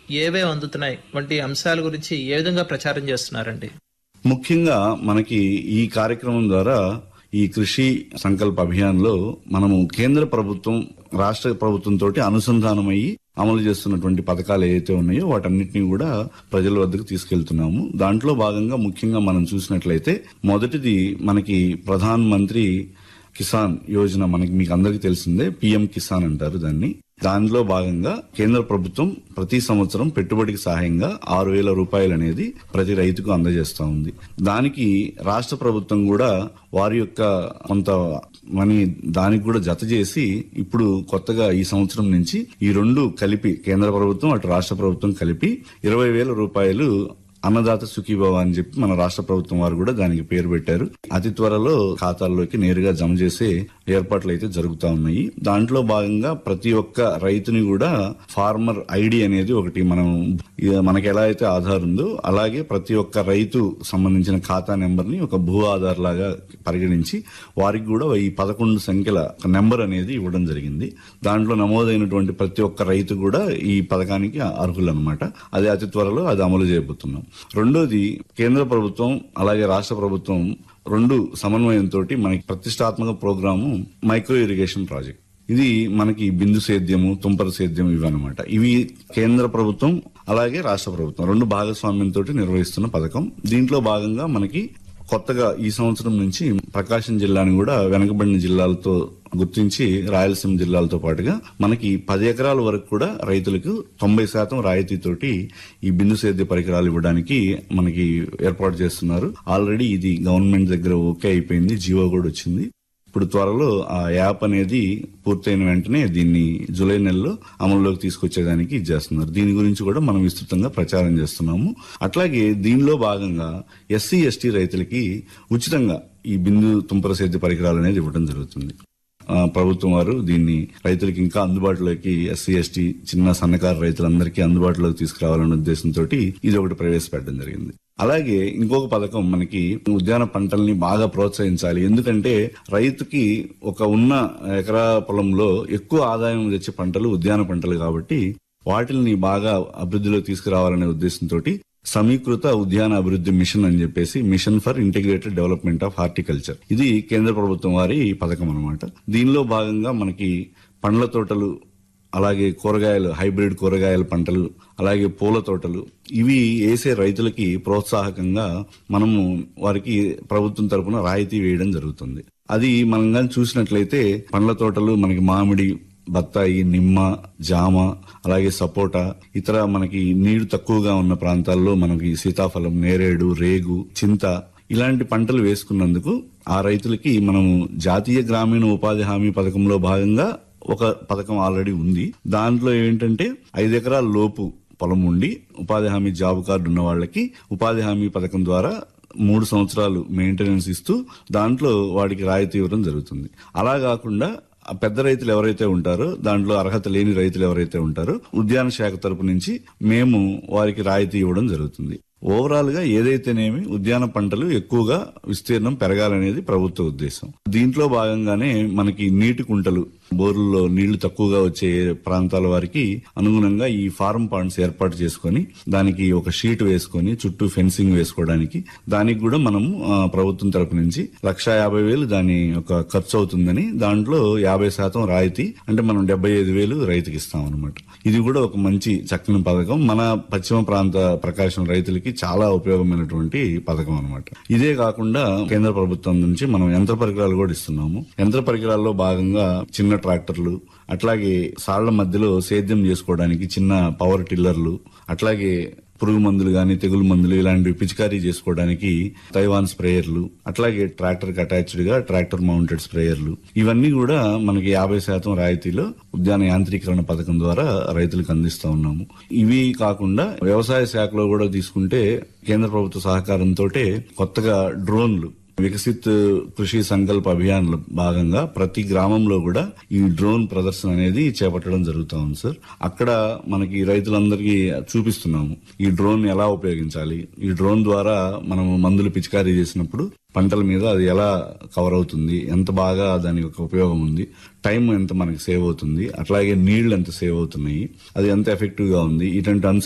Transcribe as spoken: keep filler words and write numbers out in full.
ఏవే అందుతున్నాయి వంటి అంశాల గురించి ఏ విధంగా ప్రచారం చేస్తున్నారండి? ముఖ్యంగా మనకి ఈ కార్యక్రమం ద్వారా ఈ కృషి సంకల్ప అభియాన్ లో మనము కేంద్ర ప్రభుత్వం రాష్ట్ర ప్రభుత్వంతో అనుసంధానమయ్యి అమలు చేస్తున్నటువంటి పథకాలు ఏవైతే ఉన్నాయో వాటన్నిటిని కూడా ప్రజల వద్దకు తీసుకెళ్తున్నాము. దాంట్లో భాగంగా ముఖ్యంగా మనం చూసినట్లయితే మొదటిది మనకి ప్రధాన్ మంత్రి కిసాన్ యోజన, మనకి మీకు అందరికీ తెలిసిందే, పిఎం కిసాన్ అంటారు దాన్ని. దానిలో భాగంగా కేంద్ర ప్రభుత్వం ప్రతి సంవత్సరం పెట్టుబడికి సహాయంగా ఆరు వేల రూపాయలు అనేది ప్రతి రైతుకు అందజేస్తా ఉంది. దానికి రాష్ట్ర ప్రభుత్వం కూడా వారి యొక్క కొంత మనీ దానికి కూడా జత చేసి ఇప్పుడు కొత్తగా ఈ సంవత్సరం నుంచి ఈ రెండు కలిపి కేంద్ర ప్రభుత్వం అటు రాష్ట్ర ప్రభుత్వం కలిపి ఇరవై వేల రూపాయలు అన్నదాత సుఖీభవ అని చెప్పి మన రాష్ట్ర ప్రభుత్వం వారు కూడా దానికి పేరు పెట్టారు. అతి త్వరలో ఖాతాల్లోకి నేరుగా జమ చేసే ఏర్పాట్లు అయితే జరుగుతా ఉన్నాయి. దాంట్లో భాగంగా ప్రతి ఒక్క రైతుని కూడా ఫార్మర్ ఐడి అనేది ఒకటి మనం మనకి ఎలా అయితే ఆధార్ ఉందో అలాగే ప్రతి ఒక్క రైతు సంబంధించిన ఖాతా నెంబర్ ని ఒక భూ ఆధార్ లాగా పరిగణించి వారికి కూడా ఈ పదకొండు సంఖ్యల నెంబర్ అనేది ఇవ్వడం జరిగింది. దాంట్లో నమోదైనటువంటి ప్రతి ఒక్క రైతు కూడా ఈ పథకానికి అర్హులు అనమాట. అది అతి త్వరలో అది అమలు చేయబోతున్నాం. రెండోది కేంద్ర ప్రభుత్వం అలాగే రాష్ట్ర ప్రభుత్వం రెండు సమన్వయంతో మనకి ప్రతిష్టాత్మక ప్రోగ్రాము మైక్రో ఇరిగేషన్ ప్రాజెక్ట్. ఇది మనకి బిందు సేద్యము, తుంపర సేద్యం ఇవన్నమాట. ఇవి కేంద్ర ప్రభుత్వం అలాగే రాష్ట్ర ప్రభుత్వం రెండు భాగస్వామ్యంతో నిర్వహిస్తున్న పథకం. దీంట్లో భాగంగా మనకి కొత్తగా ఈ సంవత్సరం నుంచి ప్రకాశం జిల్లాని కూడా వెనకబడిన జిల్లాలతో గుర్తించి రాయలసీమ జిల్లాలతో పాటుగా మనకి పది ఎకరాల వరకు కూడా రైతులకు తొంభై శాతం రాయితీతోటి ఈ బిందు సేద్య పరికరాలు ఇవ్వడానికి మనకి ఏర్పాటు చేస్తున్నారు. ఆల్రెడీ ఇది గవర్నమెంట్ దగ్గర ఓకే అయిపోయింది, జీవో కూడా వచ్చింది. ఇప్పుడు త్వరలో ఆ యాప్ అనేది పూర్తయిన వెంటనే దీన్ని జూలై నెలలో అమల్లోకి తీసుకొచ్చేదానికి ఇది చేస్తున్నారు. దీని గురించి కూడా మనం విస్తృతంగా ప్రచారం చేస్తున్నాము. అట్లాగే దీనిలో భాగంగా ఎస్సీ ఎస్టీ రైతులకి ఉచితంగా ఈ బిందు తుంపర సేద్య పరికరాలు అనేది ఇవ్వడం జరుగుతుంది. ప్రభుత్వం వారు దీన్ని రైతులకి ఇంకా అందుబాటులోకి ఎస్సీ ఎస్టీ చిన్న సన్నకారు రైతులందరికీ అందుబాటులోకి తీసుకురావాలనే ఉద్దేశంతో ఇది ఒకటి ప్రవేశపెట్టడం జరిగింది. అలాగే ఇంకొక పథకం మనకి ఉద్యాన పంటల్ని బాగా ప్రోత్సహించాలి. ఎందుకంటే రైతుకి ఒక ఉన్న ఎకరా పొలంలో ఎక్కువ ఆదాయం తెచ్చే పంటలు ఉద్యాన పంటలు కాబట్టి వాటిని బాగా అభివృద్ధిలో తీసుకురావాలనే ఉద్దేశంతో సమీకృత ఉద్యాన అభివృద్ధి మిషన్ అని చెప్పేసి mission for integrated development of horticulture, ఇది కేంద్ర ప్రభుత్వం వారి పథకం అనమాట. దీనిలో భాగంగా మనకి పండ్ల తోటలు అలాగే కూరగాయలు, హైబ్రిడ్ కూరగాయల పంటలు అలాగే పూల తోటలు ఇవి వేసే రైతులకి ప్రోత్సాహకంగా మనము వారికి ప్రభుత్వం తరపున రాయితీ వేయడం జరుగుతుంది. అది మనం కానీ చూసినట్లయితే పండ్ల తోటలు మనకి మామిడి, బత్తాయి, నిమ్మ, జామ అలాగే సపోటా, ఇతర మనకి నీరు తక్కువగా ఉన్న ప్రాంతాల్లో మనకి సీతాఫలం, నేరేడు, రేగు, చింత ఇలాంటి పంటలు వేసుకున్నందుకు ఆ రైతులకి మనము జాతీయ గ్రామీణ ఉపాధి హామీ పథకంలో భాగంగా ఒక పథకం ఆల్రెడీ ఉంది. దాంట్లో ఏంటంటే ఐదు ఎకరాల లోపు పొలం ఉండి ఉపాధి హామీ జాబ్ కార్డు ఉన్న వాళ్ళకి ఉపాధి హామీ పథకం ద్వారా మూడు సంవత్సరాలు మెయింటెనెన్స్ ఇస్తూ దాంట్లో వాడికి రాయితీ ఇవ్వడం జరుగుతుంది. అలా కాకుండా పెద్ద రైతులు ఎవరైతే ఉంటారో, దాంట్లో అర్హత లేని రైతులు ఎవరైతే ఉంటారో ఉద్యాన శాఖ తరపు నుంచి మేము వారికి రాయితీ ఇవ్వడం జరుగుతుంది. ఓవరాల్ గా ఏదైతేనేమి ఉద్యాన పంటలు ఎక్కువగా విస్తీర్ణం పెరగాలనేది ప్రభుత్వ ఉద్దేశం. దీంట్లో భాగంగానే మనకి నీటి కుంటలు, బోర్లలో నీళ్లు తక్కువగా వచ్చే ప్రాంతాల వారికి అనుగుణంగా ఈ ఫార్మ్ పాండ్స్ ఏర్పాటు చేసుకుని దానికి ఒక షీట్ వేసుకుని చుట్టూ ఫెన్సింగ్ వేసుకోవడానికి దానికి కూడా మనము ప్రభుత్వం తరపు నుంచి లక్షా యాభై వేలు దాని ఒక ఖర్చు అవుతుందని దాంట్లో యాభై శాతం రాయితీ అంటే మనం డెబ్బై ఐదు వేలు రైతుకి ఇస్తాం అనమాట. ఇది కూడా ఒక మంచి చక్కని పథకం. మన పశ్చిమ ప్రాంత ప్రకాశం రైతులకి చాలా ఉపయోగమైనటువంటి పథకం అనమాట. ఇదే కాకుండా కేంద్ర ప్రభుత్వం నుంచి మనం యంత్ర పరికరాలు కూడా ఇస్తున్నాము. యంత్ర పరికరాల్లో భాగంగా చిన్న ట్రాక్టర్లు, అట్లాగే సాళ్ల మధ్యలో సేద్యం చేసుకోవడానికి చిన్న పవర్ టిల్లర్లు, అట్లాగే పురుగు మందులు గాని తెగులు మందులు ఇలాంటివి పిచికారీ చేసుకోవడానికి తైవాన్ స్ప్రేయర్లు, అట్లాగే ట్రాక్టర్ కి అటాచ్డ్ గా ట్రాక్టర్ మౌంటెడ్ స్ప్రేయర్లు, ఇవన్నీ కూడా మనకి యాభై శాతం రాయితీలో ఉద్యాన యాంత్రీకరణ పథకం ద్వారా రైతులకు అందిస్తా ఉన్నాము. ఇవి కాకుండా వ్యవసాయ శాఖలో కూడా తీసుకుంటే కేంద్ర ప్రభుత్వ సహకారంతో కొత్తగా డ్రోన్లు వికసిత్ కృషి సంకల్ప అభియాన్ లో భాగంగా ప్రతి గ్రామంలో కూడా ఈ డ్రోన్ ప్రదర్శన అనేది చేపట్టడం జరుగుతా ఉంది సార్. అక్కడ మనకి రైతులందరికీ చూపిస్తున్నాము ఈ డ్రోన్ ఎలా ఉపయోగించాలి, ఈ డ్రోన్ ద్వారా మనం మందులు పిచికారీ చేసినప్పుడు పంటల మీద అది ఎలా కవర్ అవుతుంది, ఎంత బాగా దాని యొక్క ఉపయోగం ఉంది, టైం ఎంత మనకి సేవ్ అవుతుంది, అట్లాగే నీళ్లు ఎంత సేవ్ అవుతున్నాయి, అది ఎంత ఎఫెక్టివ్ గా ఉంది, ఇటువంటి